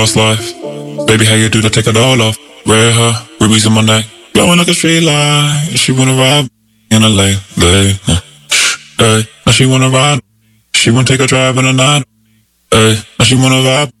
Lost life. Baby, how you do that? Take it all off. Red hair, rubies in my neck, glowing like a street light. She wanna ride in LA, hey. Now she wanna ride. She wanna take a drive in the night, hey. Now she wanna vibe.